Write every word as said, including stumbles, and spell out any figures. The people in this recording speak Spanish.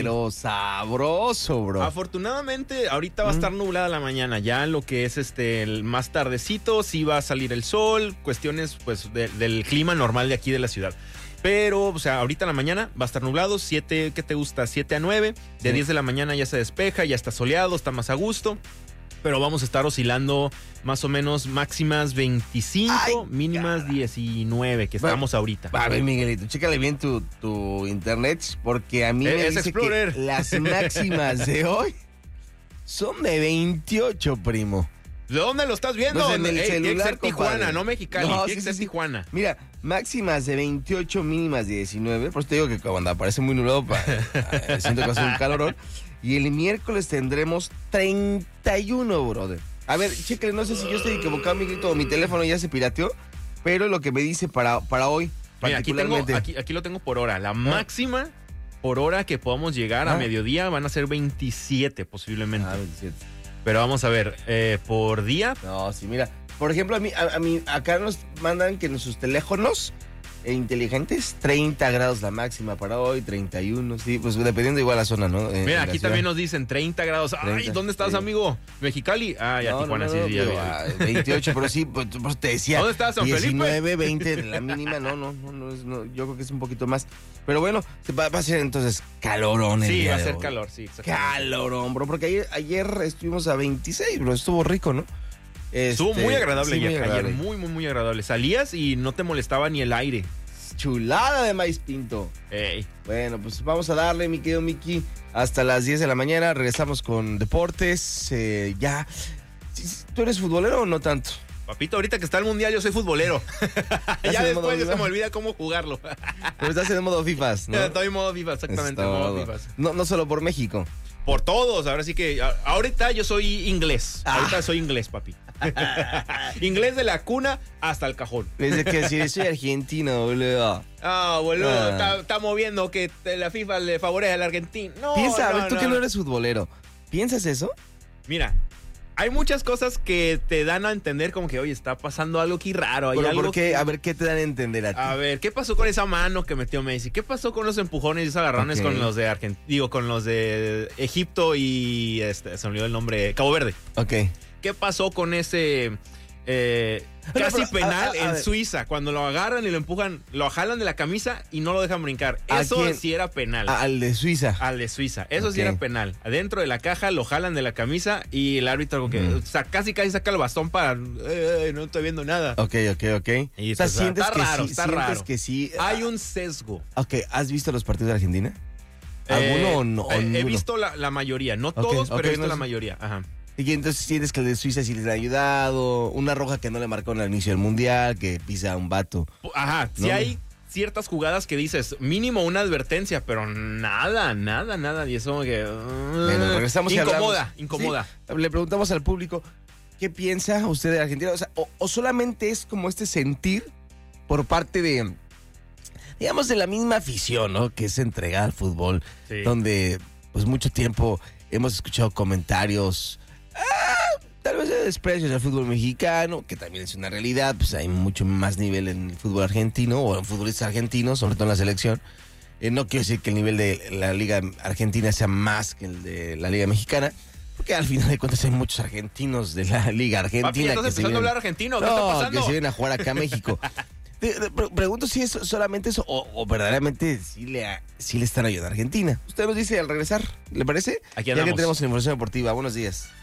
pero sabroso, bro. Afortunadamente, ahorita va a estar nublada la mañana. Ya lo que es este el más tardecito, sí va a salir el sol, cuestiones pues de, del clima normal de aquí de la ciudad. Pero, o sea, ahorita en la mañana va a estar nublado, siete, ¿qué te gusta? siete a nueve. De sí. diez de la mañana ya se despeja, ya está soleado, está más a gusto. Pero vamos a estar oscilando más o menos máximas veinticinco, Ay, mínimas cara. diecinueve, que estamos bueno, ahorita. A ver, Miguelito, chécale bien tu, tu internet, porque a mí es, me es dice Explorer. que las máximas de hoy son de veintiocho, primo. ¿De dónde lo estás viendo? No, en el Ey, celular, tiene que ser Tijuana, compadre. no Mexicali, no, tiene sí, que ser sí, Tijuana. Mira, máximas de veintiocho, mínimas de diecinueve. Por eso te digo que cuando aparece muy nublado, pa, siento que va a ser un calorón. Y el miércoles tendremos treinta y uno, brother. A ver, chécale, no sé si yo estoy equivocado, mi grito, o mi teléfono ya se pirateó, pero lo que me dice para, para hoy, Mira, aquí, tengo, aquí, aquí lo tengo por hora. La ¿Ah? máxima por hora que podamos llegar ¿Ah? a mediodía van a ser veintisiete posiblemente. Ah, veintisiete. Pero vamos a ver, eh, ¿por día? No, sí, mira, por ejemplo, a mí, a, a mí acá nos mandan que en sus teléfonos inteligentes, treinta grados la máxima para hoy, treinta y uno, sí, pues dependiendo igual la zona, ¿no? En, Mira, en aquí también nos dicen treinta grados. treinta, Ay, ¿dónde estás, sí. amigo? ¿Mexicali? Ah, ya, no, Tijuana, no, no, sí, no, ya, pero, veintiocho, pero sí, pues, pues te decía. ¿Dónde estás, San diecinueve, Felipe? veinte, la mínima, no, no, no, no, es, no, yo creo que es un poquito más. Pero bueno, va, va a ser entonces calorón el Sí, día va a de ser hoy. calor, sí, exactamente. Calorón, bro, porque ayer, ayer estuvimos a veintiséis, bro, estuvo rico, ¿no? Este, estuvo muy agradable, sí, ayer, muy agradable ayer, muy, muy, muy agradable. Salías y no te molestaba ni el aire. Chulada de maíz pinto. Ey. Bueno, pues vamos a darle, mi querido Miki, hasta las diez de la mañana. Regresamos con deportes. Eh, ya. ¿Tú eres futbolero o no tanto? Papito, ahorita que está el mundial, yo soy futbolero. Ya después se me olvida cómo jugarlo. Pero estás en modo FIFAs, ¿no? Estoy en modo FIFA, exactamente. En modo FIFAs. No, no solo por México. Por todos, ahora sí que. Ahorita yo soy inglés. Ah. Ahorita soy inglés, papi. Inglés de la cuna hasta el cajón. Desde que si soy argentino, boludo. Ah, boludo, está, está moviendo que la FIFA le favorece al argentino. No, Piensa, no, a ver, tú no. que no eres futbolero, ¿piensas eso? Mira, hay muchas cosas que te dan a entender como que, oye, está pasando algo aquí raro. Hay ¿Pero algo por qué? que... A ver, ¿qué te dan a entender a ti? A ver, ¿qué pasó con esa mano que metió Messi? ¿Qué pasó con los empujones y esos agarrones okay. con los de Argentina? Digo, con los de Egipto y este, se me olvidó el nombre, Cabo Verde. Ok. ¿Qué pasó con ese eh, casi no, pero, penal a, a, a en ver. Suiza? Cuando lo agarran y lo empujan, lo jalan de la camisa y no lo dejan brincar. Eso sí era penal. A, al de Suiza. Al de Suiza. Eso okay. sí era penal. Adentro de la caja lo jalan de la camisa y el árbitro como que, mm. o sea, casi casi saca el bastón para, eh, no estoy viendo nada. Ok, ok, ok. Y o sea, sientes está que raro, sí, está sientes raro. que sí. Hay un sesgo. Ok, ¿has visto los partidos de Argentina? ¿Alguno eh, o no? Eh, he visto la, la mayoría, no okay, todos, okay, pero he visto no la sé. mayoría. Ajá. Y entonces sientes que el de Suiza sí les ha ayudado, una roja que no le marcó al inicio del mundial, que pisa a un vato. Ajá, ¿no? Sí hay ciertas jugadas que dices, mínimo una advertencia, pero nada, nada, nada. Y eso que... Uh, bueno, regresamos y incomoda, hablamos. incomoda. Sí, le preguntamos al público, ¿qué piensa usted de Argentina? O sea, o, o solamente es como este sentir por parte de, digamos, de la misma afición, ¿no? Que es entregada al fútbol, sí. Donde pues mucho tiempo hemos escuchado comentarios, ah, tal vez de desprecios al fútbol mexicano, que también es una realidad, pues hay mucho más nivel en el fútbol argentino o en futbolistas argentinos, sobre todo en la selección. Eh, no quiero decir que el nivel de la liga argentina sea más que el de la liga mexicana, porque al final de cuentas hay muchos argentinos de la liga argentina. Papi, ¿estás que empezando se vienen, a hablar argentino? ¿Qué no, está pasando? que se vienen a jugar acá a México. Te, te, pregunto si es solamente eso o, o verdaderamente sí le, sí le están ayudando a Argentina. Usted nos dice al regresar, ¿le parece? Aquí ya andamos. que tenemos la información deportiva. Buenos días.